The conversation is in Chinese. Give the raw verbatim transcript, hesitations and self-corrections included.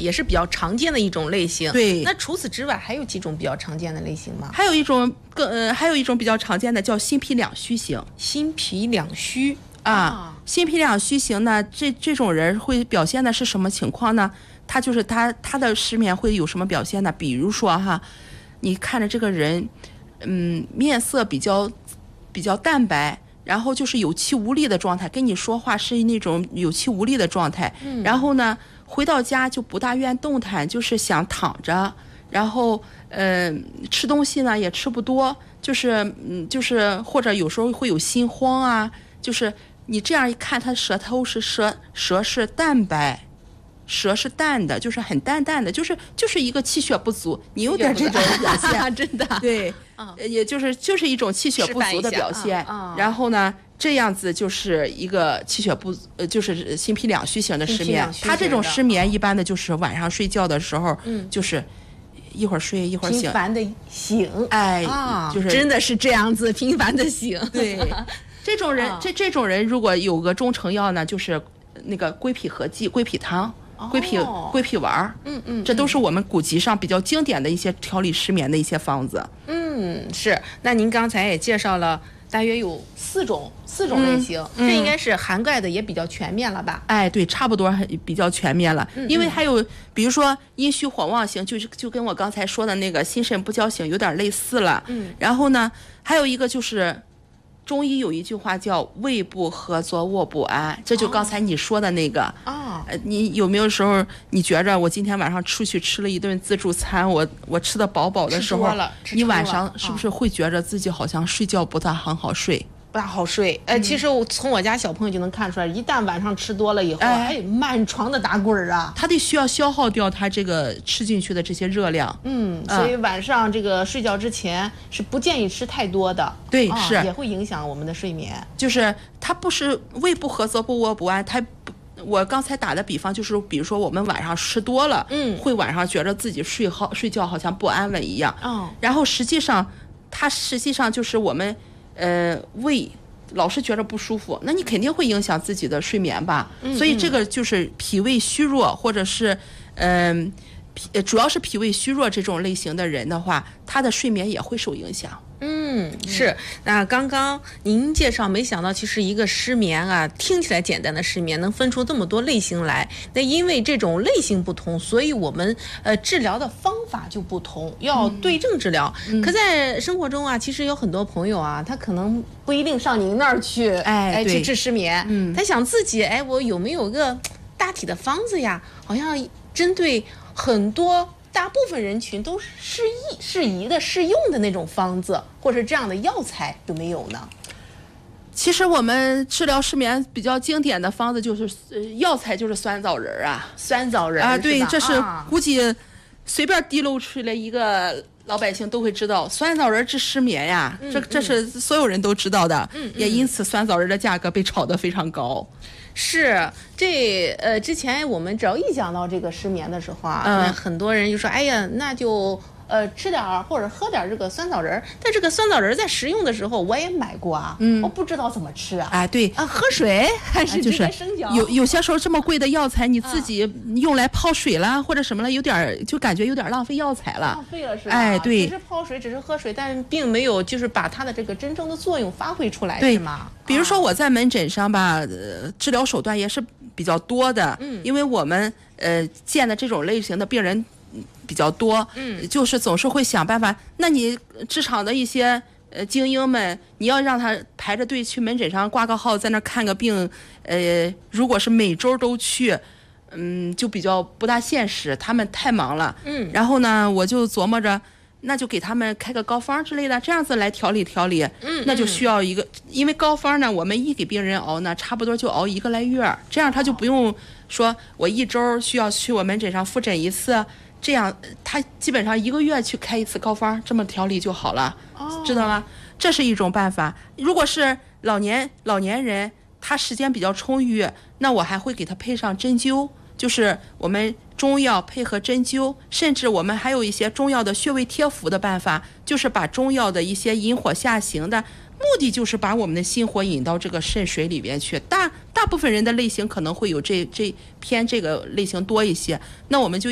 也是比较常见的一种类型。 对， 那除此之外还有几种比较常见的类型吗？ 还有一种更呃，还有一种比较常见的叫心脾两虚型。 心脾两虚啊，啊心脾两虚型呢，这这种人会表现的是什么情况呢？他就是他他的失眠会有什么表现呢？比如说哈，你看着这个人，嗯，面色比较比较淡白。然后就是有气无力的状态，跟你说话是那种有气无力的状态。嗯、然后呢，回到家就不大愿动弹，就是想躺着。然后，呃，吃东西呢也吃不多，就是嗯，就是或者有时候会有心慌啊。就是你这样一看，他舌头是舌舌是淡白，舌是淡的，就是很淡淡的，就是就是一个气血不足，你有点这种表现， 真的对。嗯、也就是就是一种气血不足的表现， 嗯、 然后呢，这样子就是一个气血不呃，就是心脾两虚型的失眠。他这种失眠一般的就是晚上睡觉的时候，嗯，就是一会儿睡一会儿醒， 频繁的醒， 哎，啊、就是真的是这样子频繁的醒。 对，这种人，这这种人如果有个中成药呢，就是那个归脾合剂、归脾汤。归脾归脾丸，嗯嗯，这都是我们古籍上比较经典的一些调理失眠的一些方子。 嗯，是。那您刚才也介绍了，大约有四种四种类型，嗯、这应该是涵盖的也比较全面了吧？ 哎，对，差不多比较全面了。嗯、因为还有，比如说阴虚火旺型，就是就跟我刚才说的那个心肾不交型有点类似了。嗯。然后呢，还有一个就是。中医有一句话叫胃不合则卧不安，这就刚才你说的那个啊、哦呃。你有没有时候你觉着我今天晚上出去吃了一顿自助餐，我我吃的饱饱的时候，你晚上是不是会觉着自己好像睡觉不大很好睡？ 不大好睡，呃，其实我从我家小朋友就能看出来，一旦晚上吃多了以后，哎，满床的打滚儿啊， 他得需要消耗掉他这个吃进去的这些热量。 嗯，所以晚上这个睡觉之前是不建议吃太多的， 对， 啊、 是也会影响我们的睡眠。 就是他不是胃不合则不卧不安，他我刚才打的比方就是，比如说我们晚上吃多了，嗯，会晚上觉得自己睡好睡觉好像不安稳一样，哦，然后实际上它实际上就是我们。呃，胃老是觉得不舒服，那你肯定会影响自己的睡眠吧？嗯、所以这个就是脾胃虚弱，或者是，嗯、呃，主要是脾胃虚弱这种类型的人的话，他的睡眠也会受影响。 嗯，是。那刚刚您介绍，没想到其实一个失眠啊，听起来简单的失眠能分出这么多类型来。那因为这种类型不同，所以我们呃治疗的方法就不同，要对症治疗。嗯、可在生活中啊，其实有很多朋友啊，他可能不一定上您那儿去， 哎， 哎去治失眠。嗯，他想自己，哎，我有没有个大体的方子呀？好像针对很多。大部分人群都适宜、适宜的、适用的那种方子，或者这样的药材有没有呢？ 其实我们治疗失眠比较经典的方子就是，呃、药材就是酸枣仁啊， 酸枣仁啊，对，这是啊、 估计随便滴露出来一个老百姓都会知道，酸枣仁治失眠呀，嗯、这这是所有人都知道的，嗯、也因此酸枣仁的价格被炒得非常高。 是这呃，之前我们只要一讲到这个失眠的时候啊，嗯、那很多人就说，哎呀，那就呃吃点儿或者喝点这个酸枣仁。但这个酸枣仁在食用的时候，我也买过啊，嗯、我不知道怎么吃啊。 哎，对啊，喝水还是直接生嚼？ 有有些时候这么贵的药材，你自己用来泡水啦，嗯、或者什么了，有点就感觉有点浪费药材了。 浪费了是吧？ 哎，对， 只是泡水，只是喝水，但是并没有就是把它的这个真正的作用发挥出来， 对是吗？ 比如说我在门诊上吧，呃，治疗手段也是比较多的，嗯，因为我们呃见的这种类型的病人比较多，嗯，就是总是会想办法。那你职场的一些呃精英们，你要让他排着队去门诊上挂个号，在那看个病，呃，如果是每周都去，嗯，就比较不大现实，他们太忙了，嗯，然后呢，我就琢磨着。那就给他们开个膏方之类的，这样子来调理调理。嗯，那就需要一个，因为膏方呢，我们一给病人熬呢，差不多就熬一个来月，这样他就不用说我一周需要去我门诊上复诊一次，这样他基本上一个月去开一次膏方，这么调理就好了，哦、知道吗？这是一种办法。如果是老年老年人，他时间比较充裕，那我还会给他配上针灸。就是我们中药配合针灸，甚至我们还有一些中药的穴位贴服的办法，就是把中药的一些引火下行的目的，就是把我们的心火引到这个肾水里边去。大大部分人的类型可能会有这这偏这个类型多一些，那我们就